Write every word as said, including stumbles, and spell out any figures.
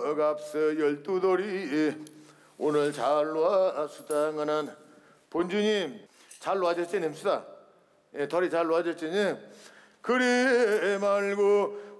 값서 열두 돌이 오늘 잘 놓아수당하는 본주님 잘 놓아졌지 냄수다. 예, 덜이 잘 놓아졌지. 그래 말고